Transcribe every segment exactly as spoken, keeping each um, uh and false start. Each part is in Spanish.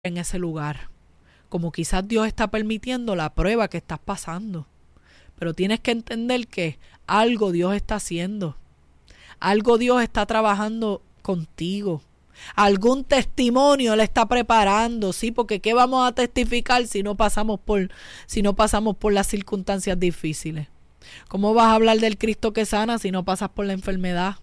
en ese lugar. Como quizás Dios está permitiendo la prueba que estás pasando. Pero tienes que entender que algo Dios está haciendo. Algo Dios está trabajando contigo. Algún testimonio Él está preparando, ¿sí? Porque ¿qué vamos a testificar si no pasamos por, si no pasamos por las circunstancias difíciles? ¿Cómo vas a hablar del Cristo que sana si no pasas por la enfermedad?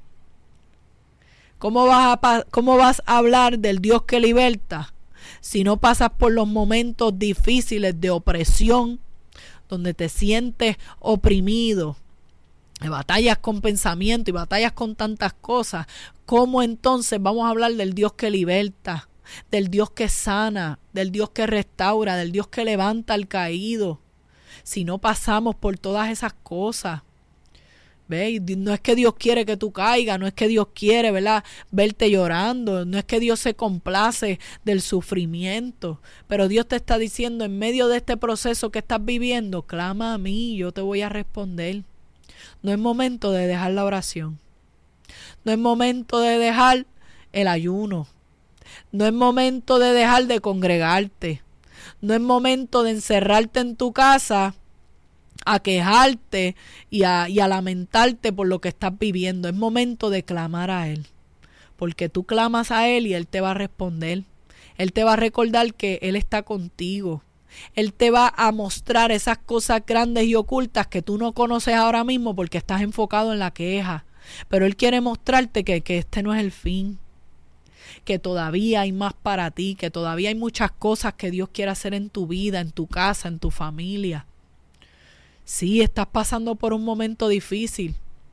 ¿Cómo vas a, cómo vas a hablar del Dios que liberta si no pasas por los momentos difíciles de opresión, donde te sientes oprimido, de batallas con pensamiento y batallas con tantas cosas? ¿Cómo entonces vamos a hablar del Dios que liberta, del Dios que sana, del Dios que restaura, del Dios que levanta al caído, si no pasamos por todas esas cosas? ¿Ve? No es que Dios quiere que tú caigas, no es que Dios quiere, ¿verdad?, verte llorando, no es que Dios se complace del sufrimiento, pero Dios te está diciendo, en medio de este proceso que estás viviendo, clama a mí, yo te voy a responder. No es momento de dejar la oración, no es momento de dejar el ayuno, no es momento de dejar de congregarte, no es momento de encerrarte en tu casa a quejarte y a, y a lamentarte por lo que estás viviendo. Es momento de clamar a Él, porque tú clamas a Él y Él te va a responder. Él te va a recordar que Él está contigo. Él te va a mostrar esas cosas grandes y ocultas que tú no conoces ahora mismo porque estás enfocado en la queja. Pero Él quiere mostrarte que, que este no es el fin, que todavía hay más para ti, que todavía hay muchas cosas que Dios quiere hacer en tu vida, en tu casa, en tu familia. Sí, estás pasando por un momento difícil,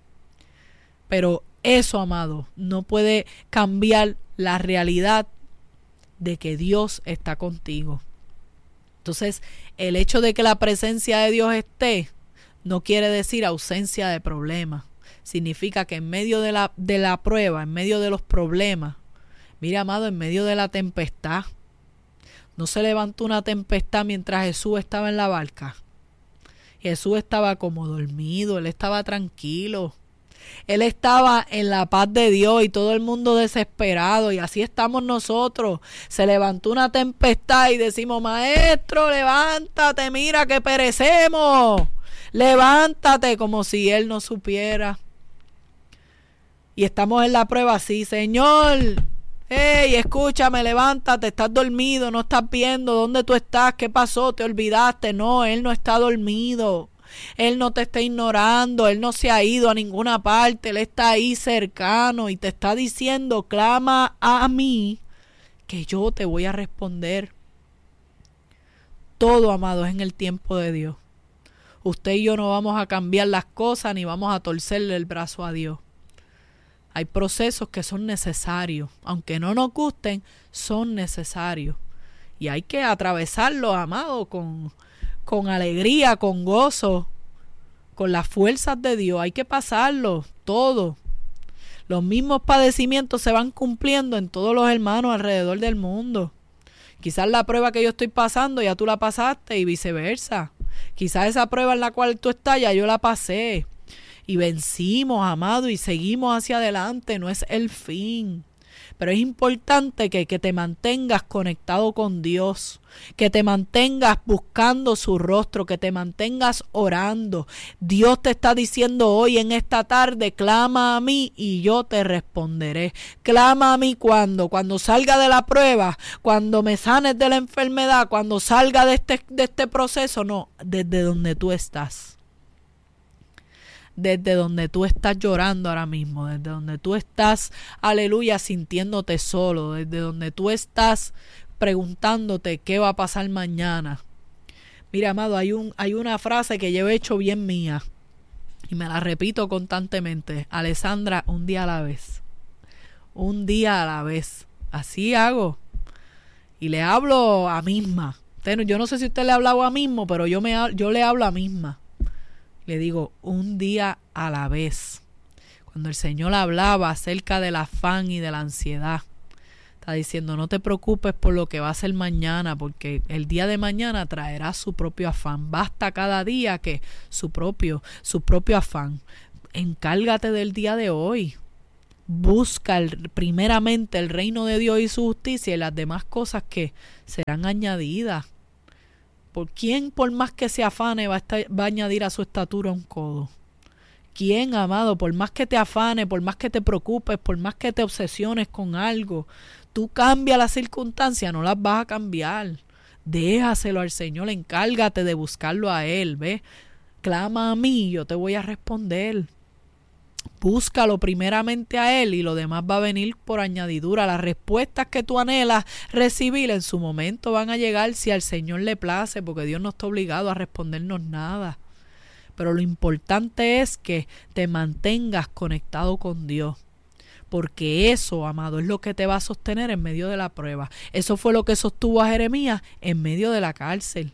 pero eso, amado, no puede cambiar la realidad de que Dios está contigo. Entonces, el hecho de que la presencia de Dios esté no quiere decir ausencia de problemas. Significa que en medio de la, de la prueba, en medio de los problemas, mira, amado, en medio de la tempestad, no se levantó una tempestad mientras Jesús estaba en la barca. Jesús estaba como dormido, Él estaba tranquilo. Él estaba en la paz de Dios y todo el mundo desesperado, y así estamos nosotros. Se levantó una tempestad y decimos, maestro, levántate, mira que perecemos. Levántate, como si Él no supiera. Y estamos en la prueba así, Señor, hey, escúchame, levántate, estás dormido, no estás viendo dónde tú estás, qué pasó, te olvidaste. No, Él no está dormido, Él no te está ignorando, Él no se ha ido a ninguna parte, Él está ahí cercano y te está diciendo, clama a mí, que yo te voy a responder. Todo, amado, es en el tiempo de Dios. Usted y yo no vamos a cambiar las cosas ni vamos a torcerle el brazo a Dios. Hay procesos que son necesarios, aunque no nos gusten, son necesarios. Y hay que atravesarlos, amado, con, con alegría, con gozo, con las fuerzas de Dios. Hay que pasarlo todo. Los mismos padecimientos se van cumpliendo en todos los hermanos alrededor del mundo. Quizás la prueba que yo estoy pasando ya tú la pasaste y viceversa. Quizás esa prueba en la cual tú estás ya yo la pasé. Y vencimos, amado, y seguimos hacia adelante. No es el fin. Pero es importante que, que te mantengas conectado con Dios, que te mantengas buscando su rostro, que te mantengas orando. Dios te está diciendo hoy en esta tarde, clama a mí y yo te responderé. Clama a mí cuando, cuando salga de la prueba, cuando me sanes de la enfermedad, cuando salga de este, de este proceso. No, desde donde tú estás. Desde donde tú estás llorando ahora mismo, desde donde tú estás, aleluya, sintiéndote solo, desde donde tú estás preguntándote qué va a pasar mañana. Mira, amado, hay un, hay una frase que yo he hecho bien mía y me la repito constantemente. Alessandra, un día a la vez. Un día a la vez. Así hago. Y le hablo a misma. Yo no sé si usted le ha hablado a mismo, pero yo, me, yo le hablo a misma. Le digo, un día a la vez. Cuando el Señor hablaba acerca del afán y de la ansiedad, está diciendo, no te preocupes por lo que va a ser mañana, porque el día de mañana traerá su propio afán. Basta cada día que su propio, su propio afán. Encárgate del día de hoy. Busca el, primeramente el reino de Dios y su justicia, y las demás cosas que serán añadidas. ¿Por quién, por más que se afane, va a, estar, va a añadir a su estatura un codo? ¿Quién, amado? Por más que te afane, por más que te preocupes, por más que te obsesiones con algo, tú cambias las circunstancias, no las vas a cambiar. Déjaselo al Señor, encárgate de buscarlo a Él, ¿ves? Clama a mí, yo te voy a responder. Búscalo primeramente a Él y lo demás va a venir por añadidura. Las respuestas que tú anhelas recibir en su momento van a llegar si al Señor le place, porque Dios no está obligado a respondernos nada. Pero lo importante es que te mantengas conectado con Dios, porque eso, amado, es lo que te va a sostener en medio de la prueba. Eso fue lo que sostuvo a Jeremías en medio de la cárcel.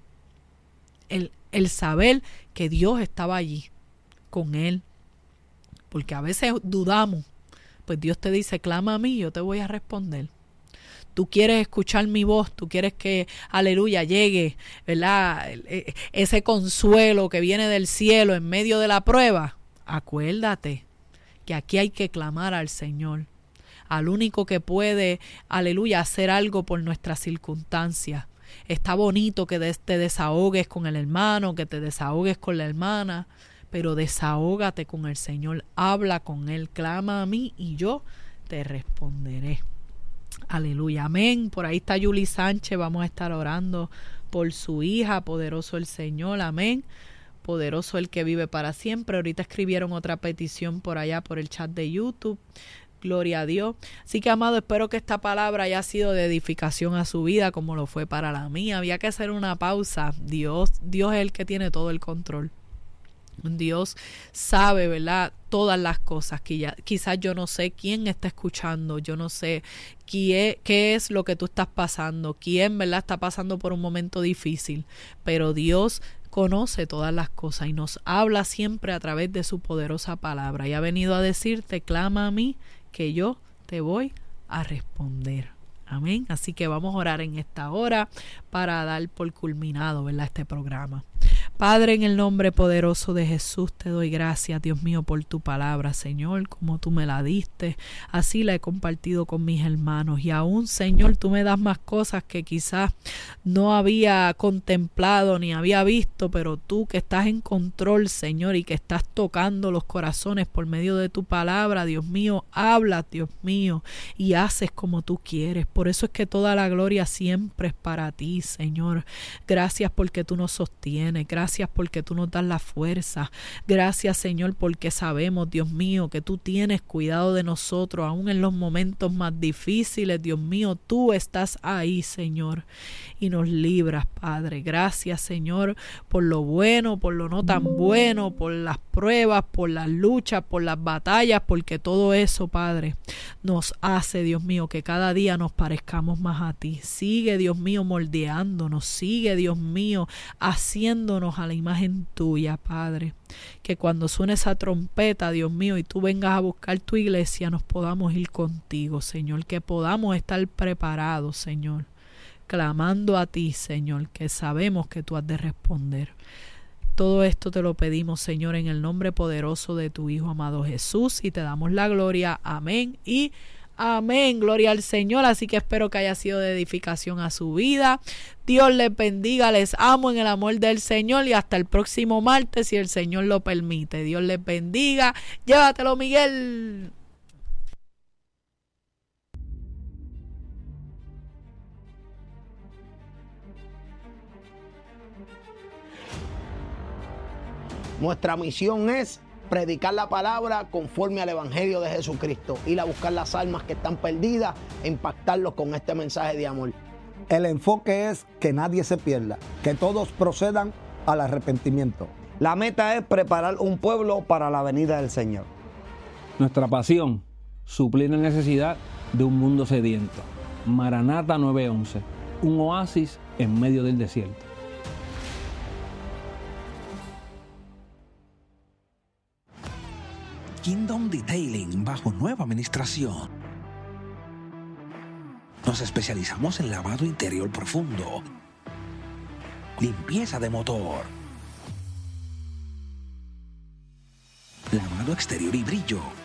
El, el saber que Dios estaba allí con él. Porque a veces dudamos, pues Dios te dice, clama a mí, yo te voy a responder. Tú quieres escuchar mi voz, tú quieres que, aleluya, llegue, ¿verdad? Ese consuelo que viene del cielo en medio de la prueba. Acuérdate que aquí hay que clamar al Señor, al único que puede, aleluya, hacer algo por nuestras circunstancias. Está bonito que te desahogues con el hermano, que te desahogues con la hermana, pero desahógate con el Señor, habla con Él, clama a mí y yo te responderé. Aleluya, amén. Por ahí está Yuli Sánchez, vamos a estar orando por su hija, poderoso el Señor, amén. Poderoso el que vive para siempre. Ahorita escribieron otra petición por allá por el chat de YouTube. Gloria a Dios. Así que, amado, espero que esta palabra haya sido de edificación a su vida como lo fue para la mía. Había que hacer una pausa. Dios, Dios es el que tiene todo el control. Dios sabe, ¿verdad?, todas las cosas que ya, quizás yo no sé quién está escuchando, yo no sé qué, qué es lo que tú estás pasando, quién, ¿verdad?, está pasando por un momento difícil, pero Dios conoce todas las cosas y nos habla siempre a través de su poderosa palabra y ha venido a decirte, clama a mí que yo te voy a responder. Amén. Así que vamos a orar en esta hora para dar por culminado, ¿verdad?, este programa. Padre, en el nombre poderoso de Jesús te doy gracias, Dios mío, por tu palabra, Señor, como tú me la diste, así la he compartido con mis hermanos y aún, Señor, tú me das más cosas que quizás no había contemplado ni había visto, pero tú que estás en control, Señor, y que estás tocando los corazones por medio de tu palabra, Dios mío, habla, Dios mío, y haces como tú quieres. Por eso es que toda la gloria siempre es para ti, Señor. Gracias porque tú nos sostienes, gracias porque tú nos das la fuerza. Gracias, Señor, porque sabemos, Dios mío, que tú tienes cuidado de nosotros, aún en los momentos más difíciles, Dios mío, tú estás ahí, Señor, y nos libras, Padre. Gracias, Señor, por lo bueno, por lo no tan bueno, por las pruebas, por las luchas, por las batallas, porque todo eso, Padre, nos hace, Dios mío, que cada día nos parezcamos más a ti. Sigue, Dios mío, moldeándonos, sigue, Dios mío, haciéndonos a la imagen tuya, Padre. Que cuando suene esa trompeta, Dios mío, y tú vengas a buscar tu iglesia, nos podamos ir contigo, Señor. Que podamos estar preparados, Señor, clamando a ti, Señor, que sabemos que tú has de responder. Todo esto te lo pedimos, Señor, en el nombre poderoso de tu Hijo amado Jesús, y te damos la gloria. Amén y amén. Gloria al Señor. Así que espero que haya sido de edificación a su vida. Dios les bendiga. Les amo en el amor del Señor y hasta el próximo martes, si el Señor lo permite. Dios les bendiga. Llévatelo, Miguel. Nuestra misión es predicar la palabra conforme al Evangelio de Jesucristo, ir a buscar las almas que están perdidas e impactarlos con este mensaje de amor. El enfoque es que nadie se pierda, que todos procedan al arrepentimiento. La meta es preparar un pueblo para la venida del Señor. Nuestra pasión, suplir la necesidad de un mundo sediento. Maranata nueve once, un oasis en medio del desierto. Kingdom Detailing bajo nueva administración. Nos especializamos en lavado interior profundo, limpieza de motor, lavado exterior y brillo,